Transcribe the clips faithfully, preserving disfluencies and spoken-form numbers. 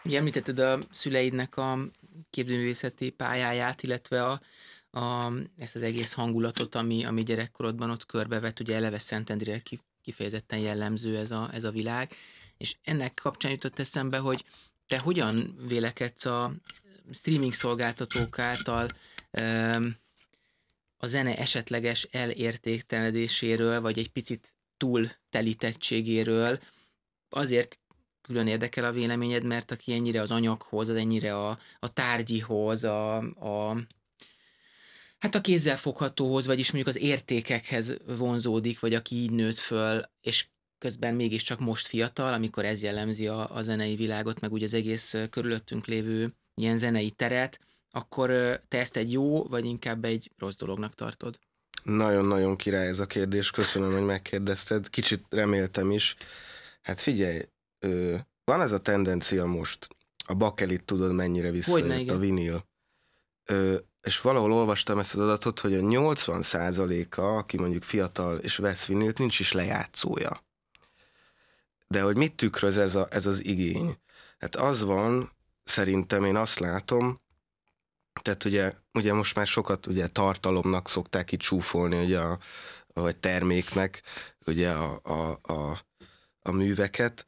Ugye említetted a szüleidnek a képzőművészeti pályáját, illetve a, a, ezt az egész hangulatot, ami, ami gyerekkorodban ott körbevett, ugye eleve Szentendrére ki- kifejezetten jellemző ez a, ez a világ, és ennek kapcsán jutott eszembe, hogy te hogyan vélekedsz a streaming szolgáltatók által em, a zene esetleges elértéktelenedéséről, vagy egy picit túl telítettségéről. Azért külön érdekel a véleményed, mert aki ennyire az anyaghoz, az ennyire a, a tárgyihoz, a, a, hát a kézzelfoghatóhoz, vagyis mondjuk az értékekhez vonzódik, vagy aki így nőtt föl, és közben mégiscsak most fiatal, amikor ez jellemzi a, a zenei világot, meg úgy az egész körülöttünk lévő ilyen zenei teret, akkor te ezt egy jó, vagy inkább egy rossz dolognak tartod? Nagyon-nagyon király ez a kérdés, köszönöm, hogy megkérdezted. Kicsit reméltem is. Hát figyelj, ö, van ez a tendencia most, a bakelit tudod mennyire Hogyne, visszajött, a igen. vinil. Ö, és valahol olvastam ezt az adatot, hogy a nyolcvan százaléka, aki mondjuk fiatal és vesz vinilt, nincs is lejátszója. De hogy mit tükröz ez, a, ez az igény? Hát az van, szerintem én azt látom, tehát ugye, ugye most már sokat ugye tartalomnak szokták itt csúfolni, ugye a, vagy terméknek, ugye a, a, a, a műveket,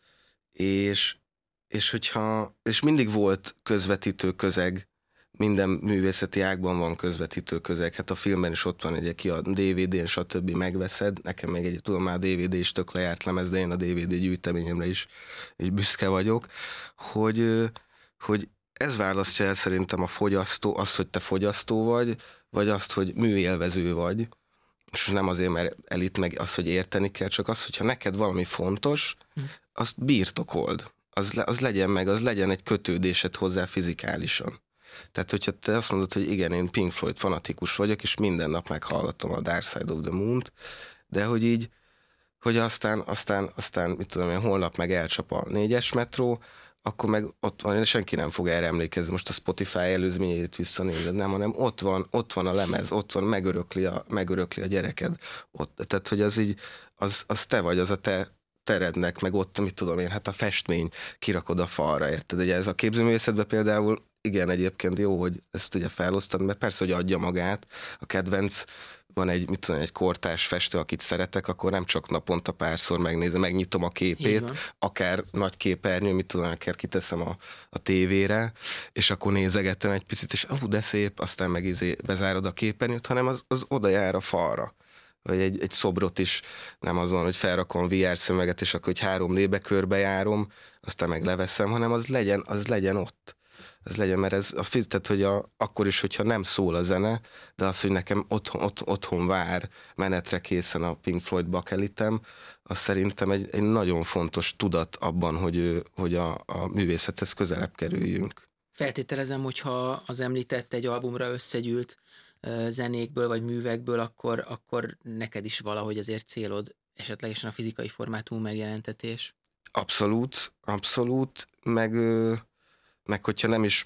és, és hogyha, és mindig volt közvetítő közeg, minden művészeti ágban van közvetítő közeg, hát a filmben is ott van, ugye ki a dé vé dén, stb. Megveszed, nekem még egy, tudom már dé vé dé is tök lejárt lemez, de én a dé vé dé gyűjteményemre is így büszke vagyok, hogy, hogy ez választja el szerintem a fogyasztó, azt, hogy te fogyasztó vagy, vagy azt, hogy műélvező vagy, és nem azért, mert elit meg az, hogy érteni kell, csak az, hogyha neked valami fontos, Hm. azt birtokold. Az, le, az legyen meg, az legyen egy kötődésed hozzá fizikálisan. Tehát, hogyha te azt mondod, hogy igen, én Pink Floyd fanatikus vagyok, és minden nap meghallgatom a Dark Side of the Moon-t, de hogy így, hogy aztán, aztán, aztán, mit tudom én, holnap meg elcsap a négyes metró, akkor meg ott van, senki nem fog erre emlékezni, most a Spotify előzményét visszanézed, nem, hanem ott van, ott van a lemez, ott van, megörökli a, megörökli a gyereked. Ott, tehát, hogy az így, az, az te vagy, az a te terednek, meg ott, mit tudom én, hát a festmény kirakod a falra, érted? Ugye ez a képzőművészetben például igen, egyébként jó, hogy ezt ugye felosztani, mert persze, hogy adja magát, a kedvenc van egy, mit tudom, egy kortárs festő, akit szeretek, akkor nem csak naponta párszor megnézem, megnyitom a Így képét, van. akár nagy képernyő, mit tudom, akár kiteszem a, a tévére, és akkor nézegetem egy picit, és ú, de szép, aztán meg izé bezárod a képernyőt, hanem az, az oda jár a falra. Vagy egy, egy szobrot is, nem az van, hogy felrakom vé er szemüveget, és akkor hogy három dé-be körbejárom, aztán meg leveszem, hanem az legyen, az legyen ott. Ez legyen, mert ez a fiz, tehát, hogy a, akkor is, hogyha nem szól a zene, de az, hogy nekem otthon, ott, otthon vár menetre készen a Pink Floyd bakelitem, az szerintem egy, egy nagyon fontos tudat abban, hogy, ő- hogy a, a művészethez közelebb kerüljünk. Feltételezem, hogyha az említett egy albumra összegyűlt ö, zenékből vagy művekből, akkor, akkor neked is valahogy azért célod esetlegesen a fizikai formátumú megjelentetés. Abszolút, abszolút, meg, ö, meg hogyha nem is,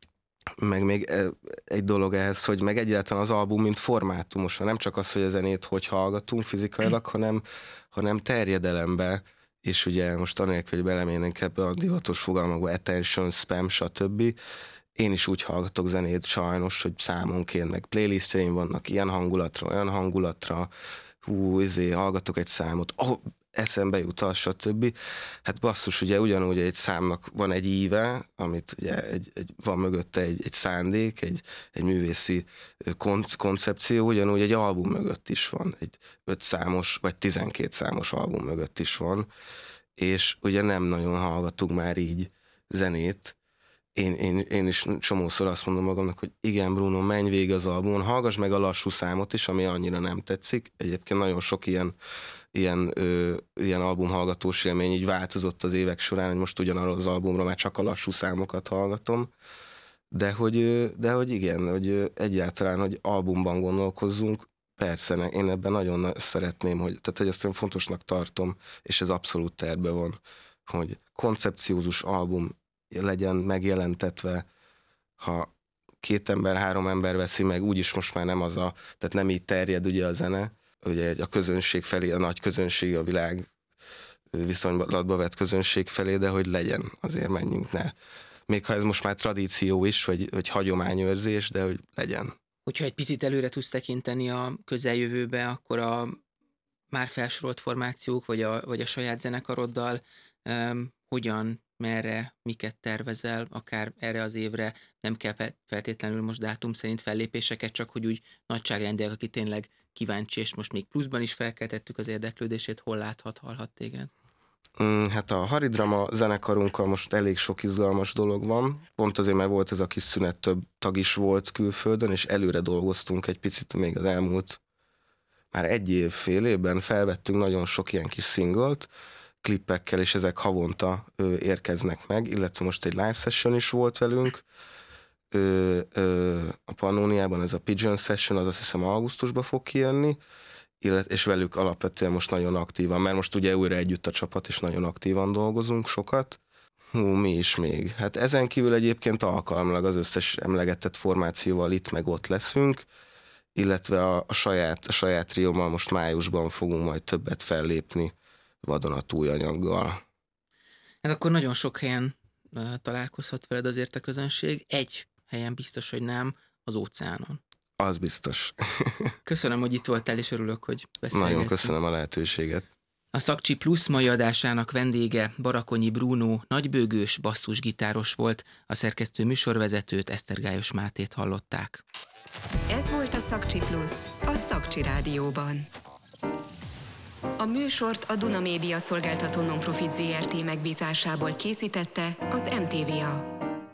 meg még e- egy dolog ehhez, hogy meg egyáltalán az album, mint formátumos, nem csak az, hogy a zenét hogy hallgatunk fizikailag, hanem, hanem terjedelembe, és ugye most anélkül, hogy beleménnénk ebbe a divatos fogalmakba, attention, spam, stb. Én is úgy hallgatok zenét sajnos, hogy számonként, meg playlistjeim vannak ilyen hangulatra, olyan hangulatra, hú, izé, hallgatok egy számot, oh, eszembe jut az, stb. Hát basszus, ugye ugyanúgy egy számnak van egy íve, amit ugye egy, egy, van mögötte egy, egy szándék, egy, egy művészi konc- koncepció, ugyanúgy egy album mögött is van, egy öt számos vagy tizenkét számos album mögött is van, és ugye nem nagyon hallgatunk már így zenét. Én, én, én is csomószor azt mondom magamnak, hogy igen, Bruno, menj végig az albumon, hallgass meg a lassú számot is, ami annyira nem tetszik. Egyébként nagyon sok ilyen, ilyen, ö, ilyen albumhallgatós élmény így változott az évek során, hogy most ugyanarról az albumról már csak a lassú számokat hallgatom. De hogy, ö, de hogy igen, hogy ö, egyáltalán, hogy albumban gondolkozzunk, persze, ne- én ebben nagyon na- szeretném, hogy, tehát hogy ezt én fontosnak tartom, és ez abszolút tervben van, hogy koncepciózus album legyen megjelentetve, ha két ember, három ember veszi meg, úgyis most már nem az a, tehát nem így terjed ugye a zene, ugye a közönség felé, a nagy közönség, a világ viszonylatba vett közönség felé, de hogy legyen, azért menjünk, ne, még ha ez most már tradíció is, vagy, vagy hagyományőrzés, de hogy legyen. Hogyha egy picit előre tudsz tekinteni a közeljövőbe, akkor a már felsorolt formációk, vagy a, vagy a saját zenekaroddal um, hogyan, merre, miket tervezel, akár erre az évre, nem kell feltétlenül most dátum szerint fellépéseket, csak hogy úgy nagyságrendileg, aki tényleg kíváncsi, és most még pluszban is felkeltettük az érdeklődését, hol láthat, hallhat téged? Hát a Haridrama zenekarunkkal most elég sok izgalmas dolog van. Pont azért, mert volt ez a kis szünet, több tag is volt külföldön, és előre dolgoztunk egy picit még az elmúlt már egy év, fél évben felvettünk nagyon sok ilyen kis singlet, klippekkel, és ezek havonta ö, érkeznek meg, illetve most egy live session is volt velünk. Ö, ö, a Pannoniában ez a Pigeon Session, az azt hiszem augusztusban fog kijönni, illet, és velük alapvetően most nagyon aktívan, mert most ugye újra együtt a csapat, és nagyon aktívan dolgozunk sokat. Hú, mi is még? Hát ezen kívül egyébként alkalmilag az összes emlegetett formációval itt meg ott leszünk, illetve a, a saját, a saját triómmal most májusban fogunk majd többet fellépni vadonatúj anyaggal. Hát akkor nagyon sok helyen uh, találkozhat veled azért a közönség. Egy helyen biztos, hogy nem, az óceánon. Az biztos. Köszönöm, hogy itt voltál, és örülök, hogy beszélgettünk. Nagyon köszönöm a lehetőséget. A Szakcsi Plusz mai adásának vendége Barakonyi Bruno nagybőgős basszusgitáros volt, a szerkesztő műsorvezetőt, Esztergályos Mátét hallották. Ez volt a Szakcsi Plusz, a Szakcsi Rádióban. A műsort a Duna Média Szolgáltató Nonprofit zé er té megbízásából készítette az em té vé á.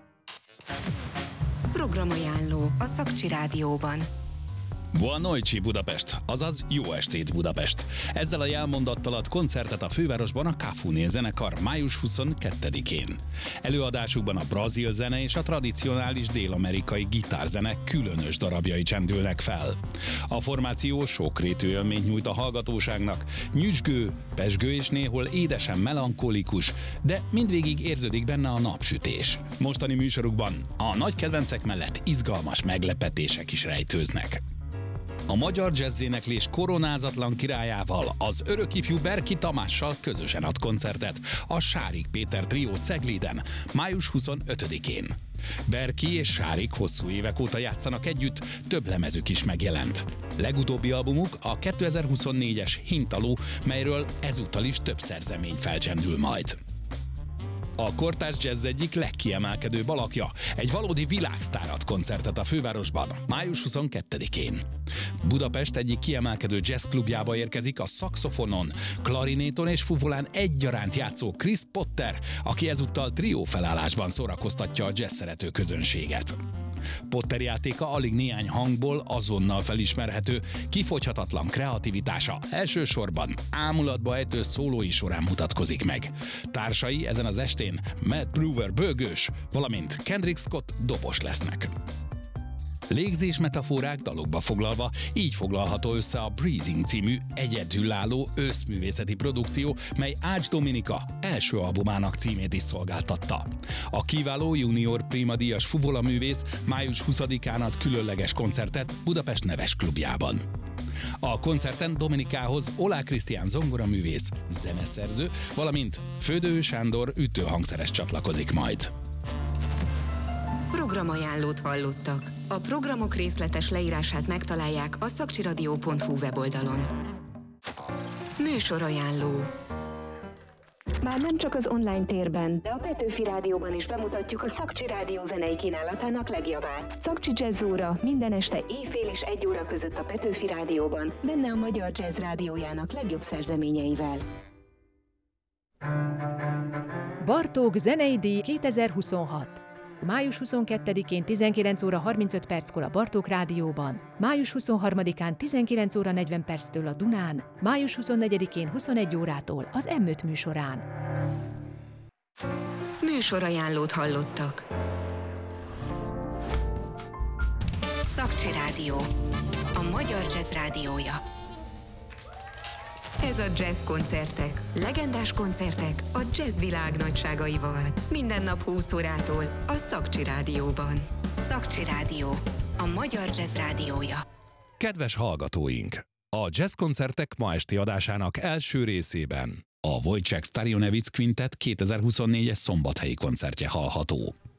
Programajánló a Szakcsi Rádióban. Boa noite Budapest, azaz jó estét Budapest. Ezzel a jelmondattal ad koncertet a fővárosban a Cafuné zenekar május huszonkettedikén. Előadásukban a brazil zene és a tradicionális dél-amerikai gitárzene különös darabjai csendülnek fel. A formáció sokrétű élményt nyújt a hallgatóságnak, nyüzsgő, pezsgő és néhol édesen melankolikus, de mindvégig érződik benne a napsütés. Mostani műsorukban a nagy kedvencek mellett izgalmas meglepetések is rejtőznek. A magyar jazzéneklés koronázatlan királyával, az örökifjú Berki Tamással közösen ad koncertet a Sárik Péter trió Cegléden május huszonötödikén. Berki és Sárik hosszú évek óta játszanak együtt, több lemezük is megjelent. Legutóbbi albumuk a kétezer-huszonnégyes Hintaló, melyről ezúttal is több szerzemény felcsendül majd. A kortárs jazz egyik legkiemelkedőbb alakja, egy valódi világsztár ad koncertet a fővárosban, május huszonkettedikén. Budapest egyik kiemelkedő jazzklubjába érkezik a szaxofonon, klarinéton és fuvolán egyaránt játszó Chris Potter, aki ezúttal trió felállásban szórakoztatja a jazz szerető közönséget. Potter játéka alig néhány hangból azonnal felismerhető, kifogyhatatlan kreativitása elsősorban ámulatba ejtő szólói során mutatkozik meg. Társai ezen az estén Matt Brewer bőgős, valamint Kendrick Scott dobos lesznek. Légzés metaforák dalokba foglalva, így foglalható össze a Breezing című egyedülálló őszművészeti produkció, mely Ács Dominika első albumának címét is szolgáltatta. A kiváló junior prima díjas fuvola művész május huszadikán ad különleges koncertet Budapest neves klubjában. A koncerten Dominikához Olá Krisztián zongoraművész, zeneszerző, valamint Födő Sándor ütőhangszeres csatlakozik majd. Programajánlót hallottak. A programok részletes leírását megtalálják a szakcsiradio pont hu weboldalon. Műsorajánló. Már nem csak az online térben, de a Petőfi Rádióban is bemutatjuk a Szakcsi Rádió zenei kínálatának legjavát. Szakcsi Jazz óra minden este éjfél és egy óra között a Petőfi Rádióban, benne a Magyar Jazz Rádiójának legjobb szerzeményeivel. Bartók zenei díj kétezer-huszonhat. május huszonkettedikén tizenkilenc óra harmincöt perckor a Bartók Rádióban, május huszonharmadikán tizenkilenc óra negyven perctől a Dunán, május huszonnegyedikén huszonegy órától az em öt műsorán. Műsorajánlót hallottak. Szakcsi Rádió. A Magyar Jazz Rádiója. Ez a Jazz Koncertek. Legendás koncertek a jazz világ nagyságaival. Minden nap húsz órától a Szakcsi Rádióban. Szakcsi Rádió. A Magyar Jazz Rádiója. Kedves hallgatóink! A Jazz Koncertek ma esti adásának első részében a Wojciech Starionewicz Quintet kétezer-huszonnégyes szombathelyi koncertje hallható.